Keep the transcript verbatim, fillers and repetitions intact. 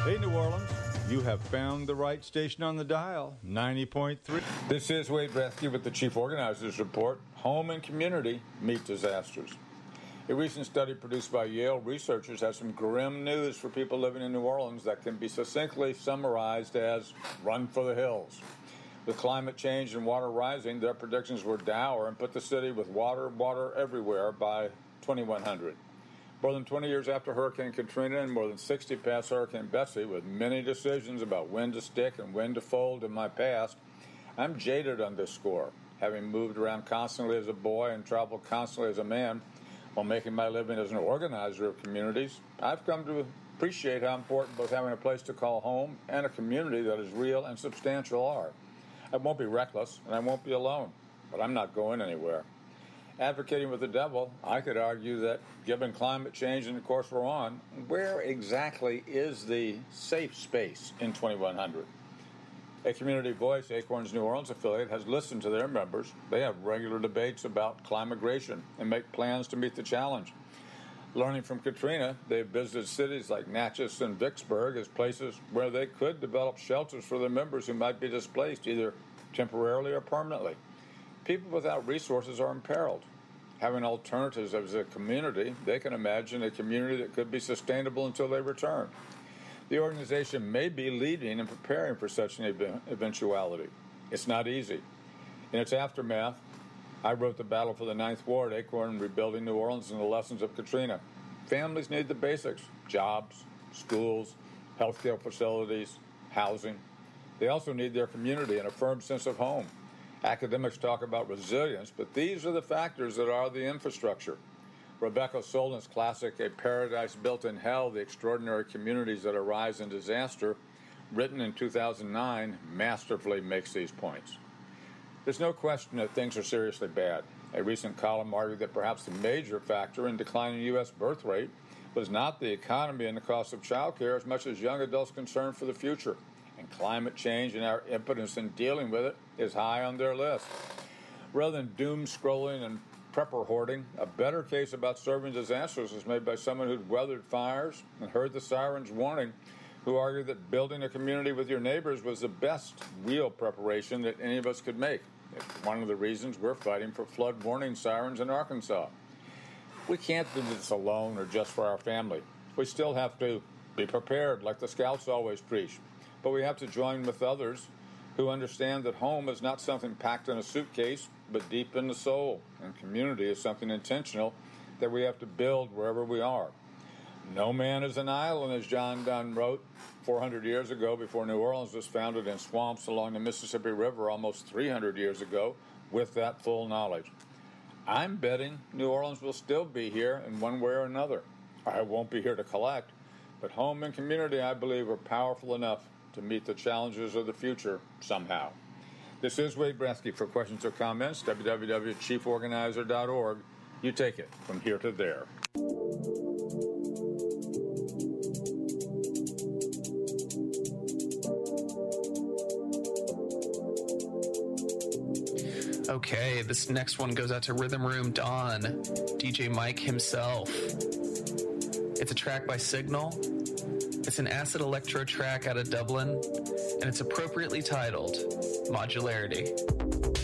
Hey, New Orleans, you have found the right station on the dial, ninety point three. This is Wade Bresky with the Chief Organizers Report. Home and community meet disasters. A recent study produced by Yale researchers has some grim news for people living in New Orleans that can be succinctly summarized as run for the hills. With climate change and water rising, their predictions were dour and put the city with water, water everywhere by twenty-one hundred. More than twenty years after Hurricane Katrina and more than sixty past Hurricane Betsy, with many decisions about when to stick and when to fold in my past, I'm jaded on this score. Having moved around constantly as a boy and traveled constantly as a man while making my living as an organizer of communities, I've come to appreciate how important both having a place to call home and a community that is real and substantial are. I won't be reckless, and I won't be alone, but I'm not going anywhere. Advocating with the devil, I could argue that given climate change and the course we're on, where exactly is the safe space in twenty-one hundred? A Community Voice, Acorn's New Orleans affiliate, has listened to their members. They have regular debates about climigration and make plans to meet the challenge. Learning from Katrina, they've visited cities like Natchez and Vicksburg as places where they could develop shelters for their members who might be displaced, either temporarily or permanently. People without resources are imperiled. Having alternatives as a community, they can imagine a community that could be sustainable until they return. The organization may be leading and preparing for such an eventuality. It's not easy. In its aftermath, I wrote The Battle for the Ninth Ward, Acorn, Rebuilding New Orleans and the Lessons of Katrina. Families need the basics: jobs, schools, healthcare facilities, housing. They also need their community and a firm sense of home. Academics talk about resilience, but these are the factors that are the infrastructure. Rebecca Solnit's classic, A Paradise Built in Hell, The Extraordinary Communities That Arise in Disaster, written in two thousand nine, masterfully makes these points. There's no question that things are seriously bad. A recent column argued that perhaps the major factor in declining U S birth rate was not the economy and the cost of child care as much as young adults' concern for the future. And climate change and our impotence in dealing with it is high on their list. Rather than doom scrolling and prepper hoarding, a better case about serving disasters is made by someone who'd weathered fires and heard the sirens warning, who argued that building a community with your neighbors was the best real preparation that any of us could make. It's one of the reasons we're fighting for flood warning sirens in Arkansas. We can't do this alone or just for our family. We still have to be prepared, like the Scouts always preach. But we have to join with others who understand that home is not something packed in a suitcase, but deep in the soul, and community is something intentional that we have to build wherever we are. No man is an island, as John Donne wrote four hundred years ago, before New Orleans was founded in swamps along the Mississippi River almost three hundred years ago, with that full knowledge. I'm betting New Orleans will still be here in one way or another. I won't be here to collect, but home and community, I believe, are powerful enough to meet the challenges of the future somehow. This is Wade Bresky. For questions or comments, w w w dot chief organizer dot org. You take it from here to there. Okay, this next one goes out to Rhythm Room Dawn, D J Mike himself. It's a track by Signal. It's an acid electro track out of Dublin, and it's appropriately titled Modularity.